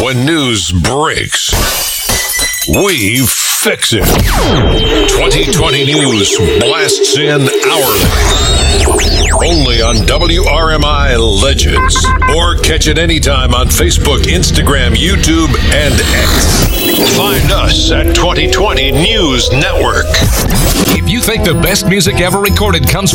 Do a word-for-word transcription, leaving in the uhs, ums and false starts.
When news breaks, we fix it. twenty twenty News blasts in hourly. Only on W R M I Legends. Or catch it anytime on Facebook, Instagram, YouTube, and X. Find us at twenty twenty News Network. If you think the best music ever recorded comes